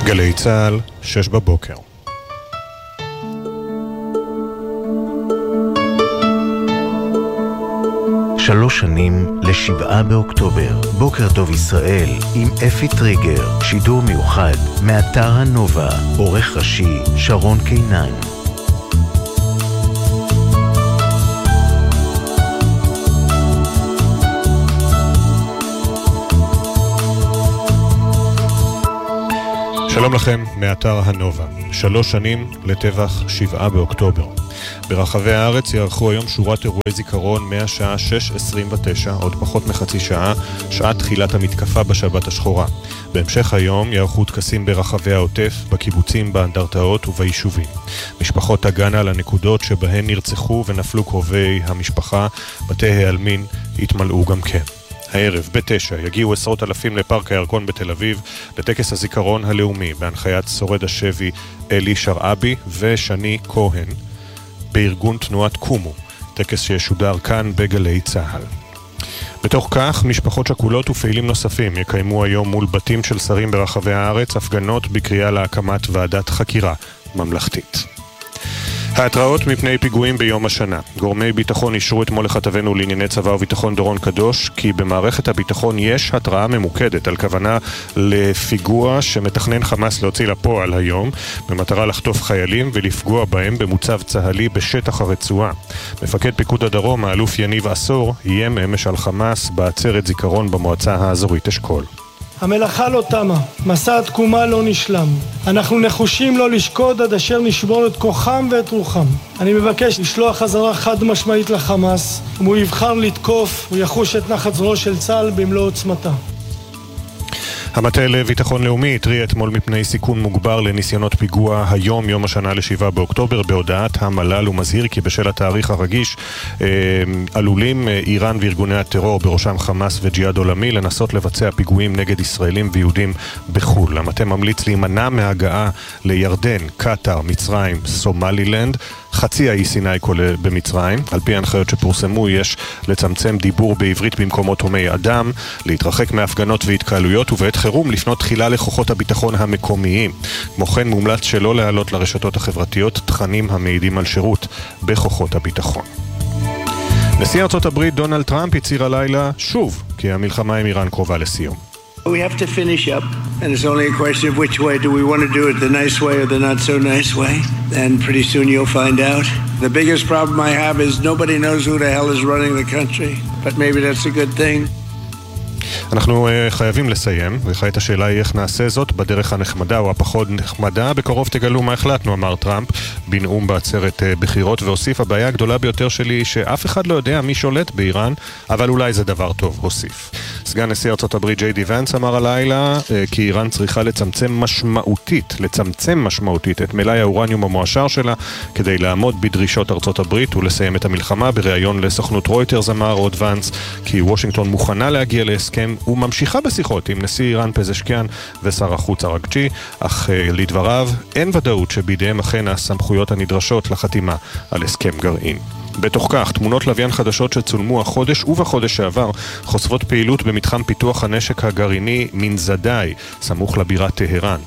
גלי צהל, 6 בבוקר. שלוש שנים ל7 באוקטובר. בוקר טוב ישראל עם אפי טריגר. שידור מיוחד מאתר הנובה. עורך ראשי שרון קינן. שלום לכם מאתר הנובה. 3 שנים לטבח 7 באוקטובר. ברחבי הארץ יערכו היום שורת אירועי זיכרון מהשעה 6:29, עוד פחות מחצי שעה, שעת תחילת המתקפה בשבת השחורה. בהמשך היום יערכו טקסים ברחבי העוטף, בקיבוצים, באנדרטאות וביישובים. משפחות תגענה על הנקודות שבהן נרצחו ונפלו קרובי המשפחה, בתי העלמין יתמלאו גם כן. הערב ב-9 יגיעו עשרות אלפים לפארק הירקון בתל אביב לטקס הזיכרון הלאומי בהנחיית שורד השבי אלי שרעבי ושני כהן בארגון תנועת קומו, טקס שישודר כאן בגלי צהל. בתוך כך, משפחות שכולות ופעילים נוספים יקיימו היום מול בתים של שרים ברחבי הארץ הפגנות בקריאה להקמת ועדת חקירה ממלכתית. ההתראות מפני פיגועים ביום השנה. גורמי ביטחון אישרו אתמול לכתבנו לענייני צבא וביטחון דורון קדוש כי במערכת הביטחון יש התראה ממוקדת על כוונה לפיגוע שמתכנן חמאס להוציא לפועל היום במטרה לחטוף חיילים ולפגוע בהם במוצב צהלי בשטח הרצועה. מפקד פיקוד הדרום, האלוף יניב עשור, איים אמש על חמאס בעצרת זיכרון במועצה האזורית אשכול. המלאכה לא תמה, מסע התקומה לא נשלם. אנחנו נחושים לא לשקוד עד אשר נשבור את כוחם ואת רוחם. אני מבקש לשלוח חזרה חד משמעית לחמאס, אם הוא יבחר לתקוף, הוא יחוש את נחת זרועו של צה"ל במלוא עוצמתה. המטה לביטחון לאומי התריע אתמול מפני סיכון מוגבר לניסיונות פיגוע היום, יום השנה ל7 באוקטובר. בהודעת המל"ל ומזהיר כי בשל התאריך הרגיש עלולים איראן וארגוני הטרור בראשם חמאס וג'יהאד עולמי לנסות לבצע פיגועים נגד ישראלים ויהודים בחו"ל. המטה ממליץ להימנע מהגעה לירדן, קטר, מצרים, סומלילנד, חצי האי סיני כולל במצרים. על פי ההנחיות שפורסמו יש לצמצם דיבור בעברית במקומות הומי אדם, להתרחק מהפגנות והתקהלויות ובעת חירום לפנות תחילה לכוחות הביטחון המקומיים. כמו כן מומלץ שלא להעלות לרשתות החברתיות תכנים המעידים על שירות בכוחות הביטחון. נשיא ארצות הברית דונלד טראמפ הצהיר הלילה שוב כי המלחמה עם איראן קרובה לסיום. We have to finish up, and it's only a question of which way do we want to do it, the nice way or the not so nice way. And pretty soon you'll find out. The biggest problem I have is nobody knows who the hell is running the country, but maybe that's a good thing. אנחנו חייבים לסיים, וכעת השאלה היא איך נעשה זאת, בדרך הנחמדה או הפחות נחמדה. בקרוב תגלו מה החלטנו, אמר טראמפ בנאום בעצרת בחירות, והוסיף, הבעיה הגדולה ביותר שלי שאף אחד לא יודע מי שולט באיראן, אבל אולי זה דבר טוב, הוסיף. סגן נשיא ארצות הברית ג'יי די ונס אמר הלילה כי איראן צריכה לצמצם משמעותית את מלאי האורניום המועשר שלה כדי לעמוד בדרישות ארצות הברית ולסיים את המלחמה. בריאיון לסוכנות רויטרס אמר עוד ונס כי וושינגטון מוכנה להגיע להסכם וממשיכה בשיחות עם נשיא איראן פזשקיאן ושר החוץ ארגצ'י, אך לדבריו אין ודאות שבידיהם אכן הסמכויות הנדרשות לחתימה על הסכם גרעין. בתוך כך, תמונות לוויין חדשות שצולמו החודש ובחודש שעבר חושפות פעילות במתחם פיתוח הנשק הגרעיני מנזדאי, סמוך לבירת טהרן.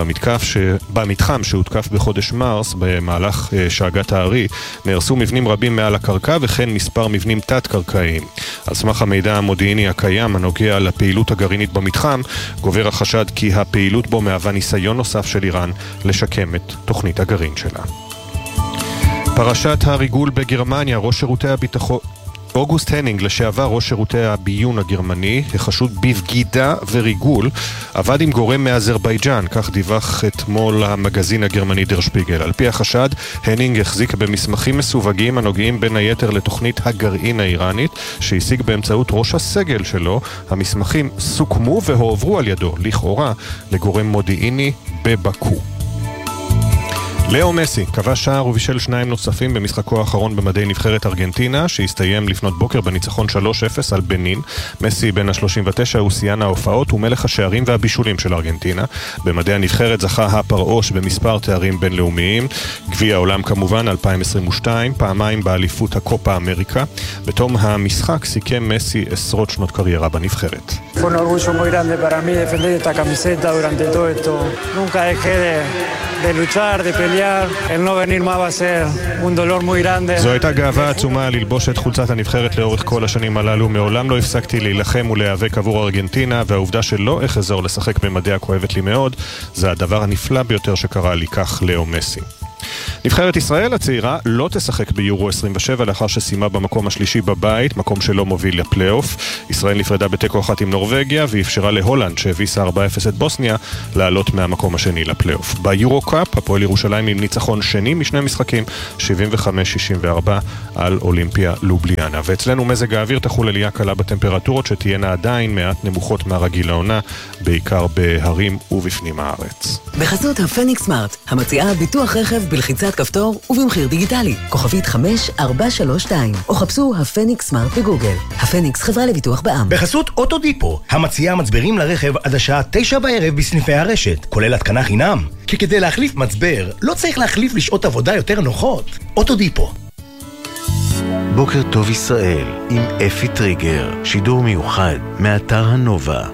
במתחם שהותקף בחודש מרס, במהלך שאגת הארי, נהרסו מבנים רבים מעל הקרקע וכן מספר מבנים תת-קרקעיים. על סמך המידע המודיעיני הקיים הנוגע לפעילות הגרעינית במתחם, גובר החשד כי הפעילות בו מהווה ניסיון נוסף של איראן לשקם את תוכנית הגרעין שלה. פרשת הריגול בגרמניה, ראש שירותי הביטחון אוגוסט הנינג, לשעבר ראש שירותי הביון הגרמני, החשוד בבגידה וריגול, עבד עם גורם מאזרבייג'אן, כך דיווח אתמול המגזין הגרמני דר שפיגל. על פי החשד, הנינג החזיק במסמכים מסווגים הנוגעים בין היתר לתוכנית הגרעין האיראנית, שהשיג באמצעות ראש הסגל שלו. המסמכים סוכמו והועברו על ידו, לכאורה, לגורם מודיעיני בבקו. לאו מסי כבש שער ובישל 2 נוספים במשחקו האחרון במדי נבחרת ארגנטינה, שהסתיים לפנות בוקר בניצחון 3-0 על בנין. מסי בן ה-39 הוא שיאן ההופעות ומלך השערים והבישולים של ארגנטינה. במדי הנבחרת זכה הפרעוש במספר תארים בינלאומיים, גביע העולם כמובן 2022, פעמיים באליפות הקופה אמריקה. בתום המשחק סיכם מסי עשרות שנות קריירה בנבחרת. Fue un orgullo muy grande para mí defender esta camiseta durante todo esto. Nunca dejé de luchar, de pelear. El no venir más va a ser un dolor muy grande. זו הייתה גאווה עצומה ללבוש את חולצת הנבחרת לאורך כל השנים הללו. מעולם לא הפסקתי להילחם ולהיאבק עבור ארגנטינה, והעובדה שלא אחזור לשחק במדיה כואבת לי מאוד. זה הדבר הנפלא ביותר שקרה לי, כך לאו מסי. נבחרת ישראל הצעירה לא תשחק ביורו 27 לאחר שסיימה במקום השלישי בבית, מקום שלא מוביל לפלייאוף. ישראל נפרדה בתיקו 1 עם נורווגיה ואפשרה להולנד שהביסה 4-0 את בוסניה לעלות מהמקום השני לפלייאוף. ביורו קאפ הפועל ירושלים עם ניצחון שני משני משחקים 75-64 על אולימפיה לובליאנה. ואצלנו מזג האוויר תחול עלייה קלה בטמפרטורות שתהיינה עדיין מעט נמוכות מהרגיל לעונה, בעיקר בהרים ובפנים הארץ. בחסות הפניקס סמארט, המציעה ביטוח רכב בלחיצת כפתור ובמחיר דיגיטלי, כוכבית 5432, או חפשו הפניקס סמארט בגוגל. הפניקס חברה לביטוח בע"מ. בחסות אוטודיפו, המציעה מצברים לרכב עד השעה 9 בערב בסניפי הרשת, כולל התקנה חינם. כי כדי להחליף מצבר, לא צריך להחליף לשעות עבודה יותר נוחות. אוטודיפו. בוקר טוב ישראל עם אפי טריגר, שידור מיוחד מאתר הנובה.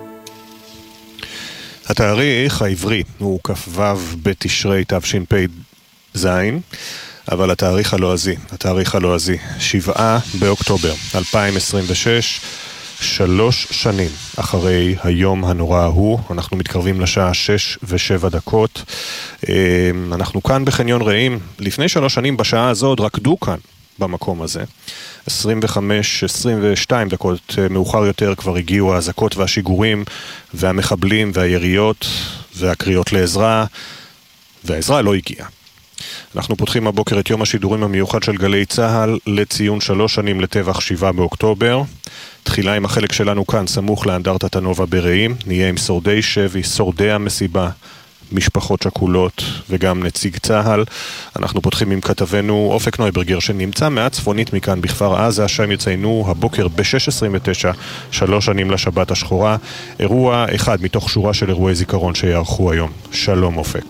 התאריך העברי הוא כ"ו בתשרי תשפ"ז, אבל התאריך הלועזי 7 באוקטובר 2026, 3 שנים אחרי היום הנורא ההוא. אנחנו מתקרבים לשעה 6:07. אנחנו כאן בחניון רעים. לפני 3 שנים בשעה הזאת רקדו כאן במקום הזה. 25-22 דקות מאוחר יותר כבר הגיעו האזעקות והשיגורים והמחבלים והיריות והקריאות לעזרה, והעזרה לא הגיעה. אנחנו פותחים הבוקר את יום השידורים המיוחד של גלי צהל לציון 3 שנים לטבח 7 באוקטובר. תחילה עם החלק שלנו כאן סמוך לאנדרטת הנובה ברעים, נהיה עם שורדי שבי, שורדי המסיבה, משפחות שכולות וגם נציג צהל. אנחנו פותחים עם כתבנו אופק נויברגר שנמצא מעט צפונית מכאן בכפר עזה, שם יציינו הבוקר ב-6:29 3 שנים לשבת השחורה, אירוע אחד מתוך שורה של אירועי זיכרון שיערכו היום. שלום אופק.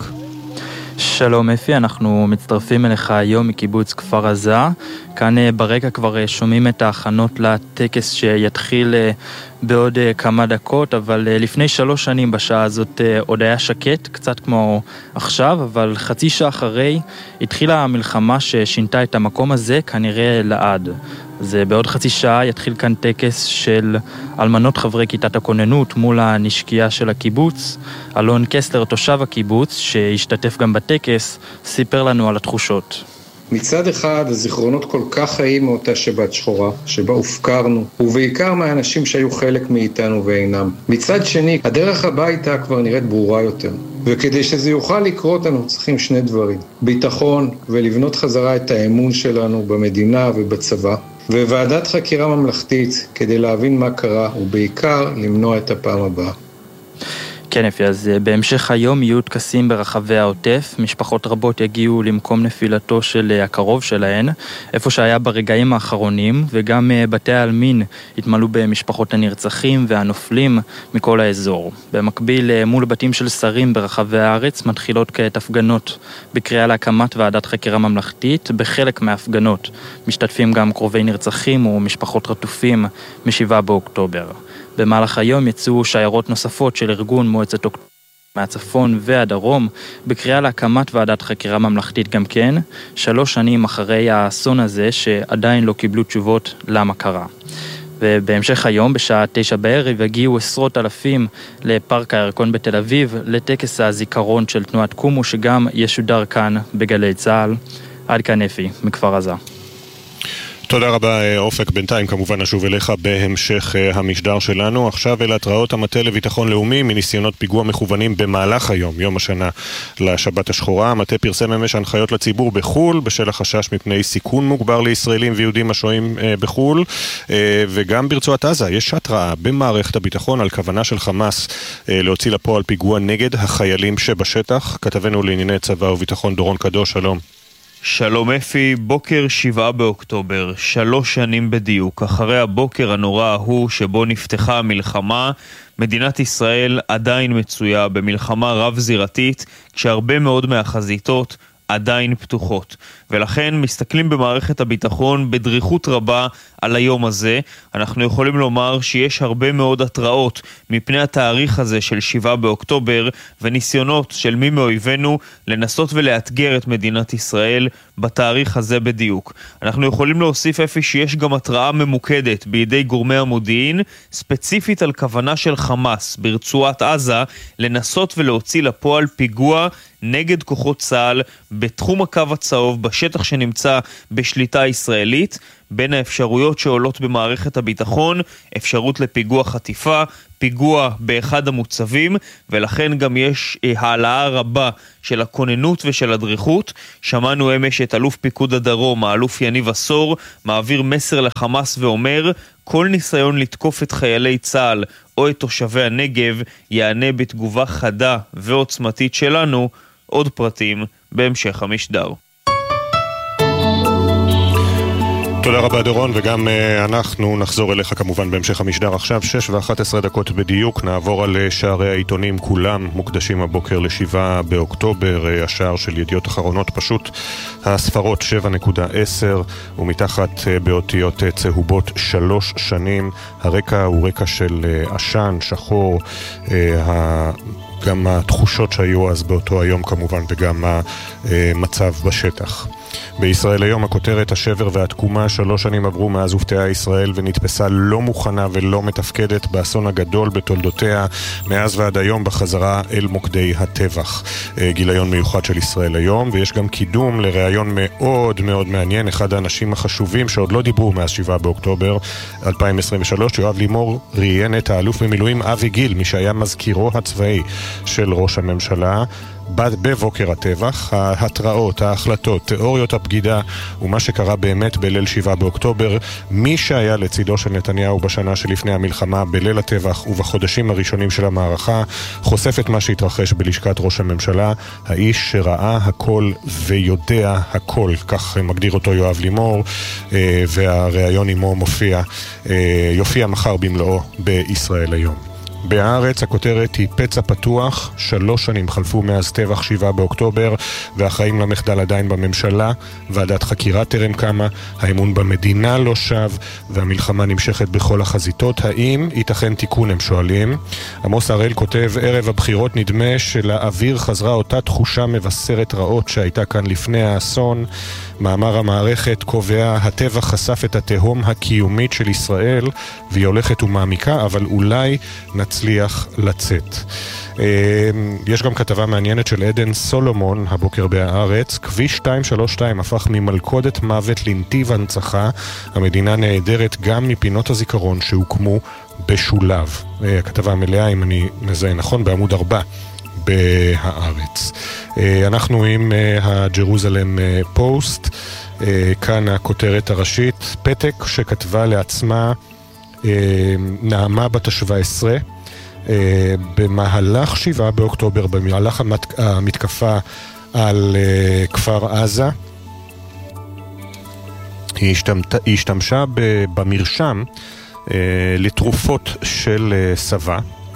שלום אפי, אנחנו מצטרפים אליך היום מקיבוץ כפר עזה. כאן ברקע כבר שומעים את ההכנות לטקס שיתחיל בעוד כמה דקות, אבל לפני 3 שנים בשעה הזאת עוד היה שקט, קצת כמו עכשיו, אבל חצי שעה אחרי התחילה המלחמה ששינתה את המקום הזה כנראה לעד. אז בעוד חצי שעה יתחיל כאן טקס של אלמנות חברי כיתת הכוננות מול הנשקייה של הקיבוץ. אלון קסלר, תושב הקיבוץ, שהשתתף גם בטקס, סיפר לנו על התחושות. מצד אחד, הזיכרונות כל כך חיים מאותה שבת שחורה, שבה הופקרנו, ובעיקר מהאנשים שהיו חלק מאיתנו ואינם. מצד שני, הדרך הביתה כבר נראית ברורה יותר. וכדי שזה יוכל לקרות, אנחנו צריכים 2 דברים. ביטחון ולבנות חזרה את האמון שלנו במדינה ובצבא. וועדת חקירה ממלכתית כדי להבין מה קרה, ובעיקר למנוע את הפעם הבאה. כן אפי, אז בהמשך היום יהיו טקסים ברחבי העוטף, משפחות רבות יגיעו למקום נפילתו של הקרוב שלהן, איפה שהיה ברגעים האחרונים, וגם בתי העלמין התמלאו במשפחות הנרצחים והנופלים מכל האזור. במקביל מול בתים של שרים ברחבי הארץ מתחילות כעת הפגנות בקריאה להקמת ועדת חקירה ממלכתית. בחלק מההפגנות משתתפים גם קרובי נרצחים ומשפחות רטופים מ7 באוקטובר. במהלך היום יצאו שיירות נוספות של ארגון מועצת אוקטובר מהצפון והדרום בקריאה להקמת ועדת חקירה ממלכתית גם כן, 3 שנים אחרי האסון הזה שעדיין לא קיבלו תשובות למה קרה. ובהמשך היום בשעה 9 בערב הגיעו עשרות אלפים לפארק הירקון בתל אביב לטקס הזיכרון של תנועת קומו שגם ישודר כאן בגלי צהל. עד כאן אפי מכפר עזה. תודה רבה אופק, בינתיים כמובן נשוב אליך בהמשך המשדר שלנו. עכשיו אל התראות המטה לביטחון לאומי מניסיונות פיגוע מכוונים במהלך היום, יום השנה לשבת השחורה. המטה פרסם אמש הנחיות לציבור בחול בשל החשש מפני סיכון מוגבר לישראלים ויהודים השוהים בחול, וגם ברצועת עזה יש התראה במערכת הביטחון על כוונה של חמאס להוציא לפועל פיגוע נגד החיילים שבשטח. כתבנו לענייני צבא וביטחון דורון קדוש, שלום. שלום אפי, בוקר 7 באוקטובר, 3 שנים בדיוק, אחרי הבוקר הנורא ההוא שבו נפתחה המלחמה, מדינת ישראל עדיין מצויה במלחמה רב-זירתית, כשהרבה מאוד מהחזיתות עדיין פתוחות. ולכן מסתכלים במערכת הביטחון בדריכות רבה על היום הזה. אנחנו יכולים לומר שיש הרבה מאוד התראות מפני התאריך הזה של 7 באוקטובר, וניסיונות של מי מאויבינו לנסות ולאתגר את מדינת ישראל בתאריך הזה בדיוק. אנחנו יכולים להוסיף אפי שיש גם התראה ממוקדת בידי גורמי המודיעין, ספציפית על כוונה של חמאס ברצועת עזה לנסות ולהוציא לפועל פיגוע נגד כוחות צה"ל בתחום הקו הצהוב, בשטח שנמצא בשליטה ישראלית. בין האפשרויות שעולות במערכת הביטחון, אפשרות לפיגוע חטיפה, פיגוע באחד המוצבים, ולכן גם יש העלאה רבה של הכוננות ושל הדריכות. שמענו אמש את אלוף פיקוד הדרום, האלוף יניב עשור, מעביר מסר לחמאס ואומר, כל ניסיון לתקוף את חיילי צה"ל או את תושבי הנגב יענה בתגובה חדה ועוצמתית שלנו. עוד פרטים בהמשך המשדר. תודה רבה דורון, וגם אנחנו נחזור אליך כמובן בהמשך המשדר. עכשיו 6:11 בדיוק, נעבור על שערי העיתונים, כולם מוקדשים הבוקר ל7 באוקטובר. השער של ידיעות אחרונות פשוט הספרות 7.10 ומתחת באותיות צהובות 3 שנים. הרקע הוא רקע של עשן, שחור, גם התחושות שהיו אז באותו היום כמובן, וגם המצב בשטח. בישראל היום הכותרת השבר והתקומה, 3 שנים עברו מאז הופתעה ישראל ונתפסה לא מוכנה ולא מתפקדת באסון הגדול בתולדותיה, מאז ועד היום בחזרה אל מוקדי הטבח. גיליון מיוחד של ישראל היום, ויש גם קידום לראיון מאוד מאוד מעניין, אחד האנשים החשובים שעוד לא דיברו מאז 7 באוקטובר 2023, יואב לימור ראיין את האלוף במילואים אבי גיל, מי שהיה מזכירו הצבאי של ראש הממשלה בבוקר הטבח. ההתראות, ההחלטות, תיאוריות הבגידה ומה שקרה באמת בליל 7 באוקטובר, מי שהיה לצידו של נתניהו בשנה שלפני המלחמה, בליל הטבח ובחודשים הראשונים של המערכה, חושף את מה שהתרחש בלשכת ראש הממשלה, האיש שראה הכל ויודע הכל, כך מגדיר אותו יואב לימור, והראיון עמו יופיע מחר במלואו בישראל היום. בהארץ הכותרת היא פצע פתוח, 3 שנים חלפו מאז טבח 7 באוקטובר והחיים למחדל עדיין בממשלה, ועדת חקירה טרם קמה, האמון במדינה לא שב והמלחמה נמשכת בכל החזיתות. האם ייתכן תיקון, הם שואלים. עמוס הראל כותב, ערב הבחירות נדמה שלאוויר חזרה אותה תחושה מבשרת רעות שהייתה כאן לפני האסון. מאמר המערכת קובע, הטבח חשף את התהום הקיומית של ישראל והיא הולכת ומעמיקה, אבל אולי נצליח לצאת. יש גם כתבה מעניינת של עדן סולומון הבוקר בהארץ, כביש 232 הפך ממלכודת מוות לנתיב הנצחה, המדינה נהדרת גם מפינות הזיכרון שהוקמו בשולב. הכתבה המלאה, אם אני מזהה נכון, בעמוד 4 בהארץ. אנחנו עם הג'רוזלם פוסט, כאן הכותרת הראשית, פתק שכתבה לעצמה נעמה בת ה-17 במהלך 7 באוקטובר, במהלך המתקפה על כפר עזה. היא השתמשה במרשם לתרופות של סבא,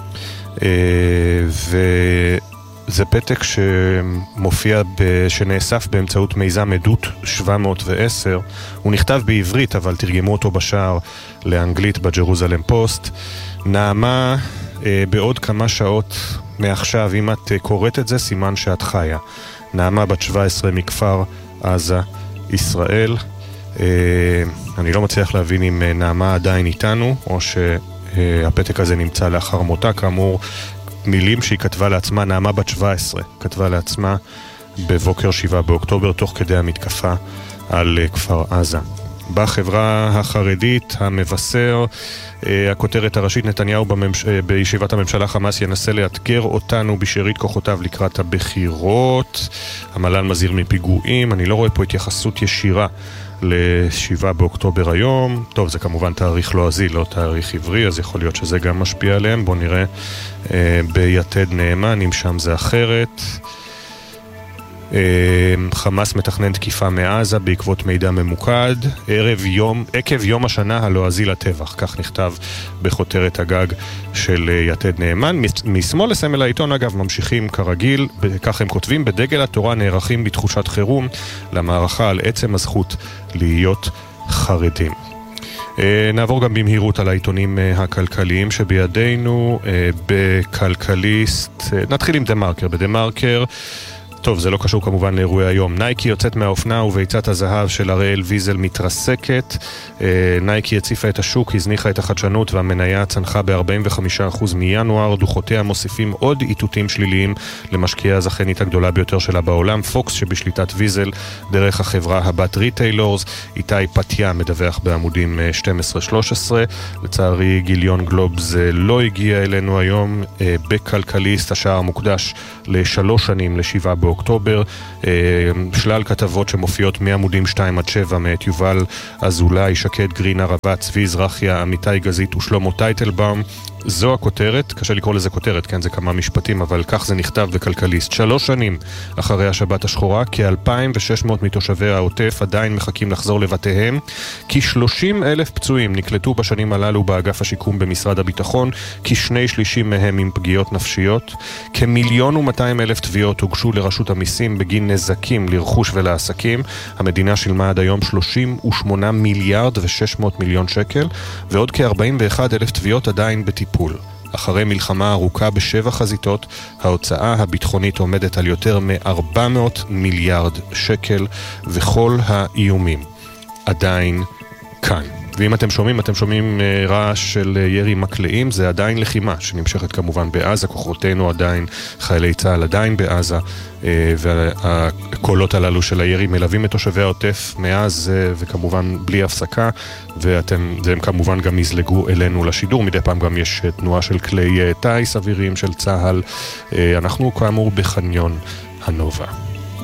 וזה פתק שמופיע, שנאסף באמצעות מיזם עדות 710. הוא נכתב בעברית אבל תרגמו אותו בשער לאנגלית בג'רוזלם פוסט. נעמה, בעוד כמה שעות מעכשיו, אם את קוראת את זה, סימן שאת חיה. נעמה בת 17 מכפר עזה, ישראל. אני לא מצליח להבין אם נעמה עדיין איתנו או שהפתק הזה נמצא לאחר מותה. כאמור, מילים שהיא כתבה לעצמה, נעמה בת 17 כתבה לעצמה בבוקר 7 באוקטובר תוך כדי המתקפה על כפר עזה. בחברה החרדית, המבשר, הכותרת הראשית, נתניהו בישיבת הממשלה, חמאס ינסה לאתגר אותנו בשארית כוחותיו לקראת הבחירות. המל"ל מזהיר מפיגועים. אני לא רואה פה התייחסות ישירה ל7 באוקטובר היום. טוב, זה כמובן תאריך לועזי, לא תאריך עברי, אז יכול להיות שזה גם משפיע עליהם. בואו נראה ביתד נאמן, אם שם זה אחרת. חמאס מתכנן תקיפה מעזה בעקבות מידע ממוקד עקב יום השנה הלועזי לטבח, כך נכתב בכותרת הגג של יתד נאמן. משמאל לסמל העיתון אגב ממשיכים כרגיל, כך הם כותבים: בדגל התורה נערכים בתחושת חירום למערכה על עצם הזכות להיות חרדים. נעבור גם במהירות על העיתונים הכלכליים שבידינו. בכלכליסט נתחיל עם דה-מרקר. בדה-מרקר, טוב, זה לא קשור כמובן לאירועי היום. נייקי יוצאת מהאופנה וביצת הזהב של הראל ויזל מתרסקת. נייקי הציפה את השוק, הזניחה את החדשנות והמניה צנחה ב-45% מינואר. דוחותיה מוסיפים עוד איתותים שליליים למשקיעי הזכיינית הגדולה ביותר שלה בעולם, פוקס שבשליטת ויזל דרך החברה הבת ריטיילורס. איתי פתיה מדווח בעמודים 12-13. לצערי גיליון גלובס לא הגיע אלינו היום. בכלכליסט השער מוקדש ל3 שנים ל7 באוקטובר, שלל כתבות שמופיעות מעמודים 2-7 מאת יובל אזולאי, שקד גרין ערבה, צבי זרחיה, עמיתי גזית ושלמה טייטלבאום. זו הכותרת, קשה לקרוא לזה כותרת, כן, זה כמה משפטים, אבל כך זה נכתב בכלכליסט. 3 שנים אחרי השבת השחורה, כ-2,600 מתושבי העוטף עדיין מחכים לחזור לבתיהם. כ-30,000 פצועים נקלטו בשנים הללו באגף השיקום במשרד הביטחון, כ2/3 מהם עם פגיעות נפשיות. כ1,200,000 תביעות הוגשו לרשות המיסים בגין נזקים לרכוש ולעסקים. המדינה שילמה עד היום 38 מיליארד ו600 מיליון שקל, ועוד כ41,000 תביעות עדיין בטיפול. אחרי מלחמה ארוכה ב7 חזיתות, ההוצאה הביטחונית עומדת על יותר מ400 מיליארד שקל, וכל האיומים עדיין כאן. ואם אתם שומעים רעש של ירי מקלעים, זה עדיין לחימה שנמשכת כמובן בעזה. כוחותינו עדיין, חיילי צה"ל עדיין בעזה, והקולות הללו של הירי מלווים את תושבי העוטף מאז וכמובן בלי הפסקה, והם כמובן גם יזלגו אלינו לשידור. מדי פעם גם יש תנועה של כלי טייס אוויריים של צה"ל. אנחנו כאמור בחניון הנובה.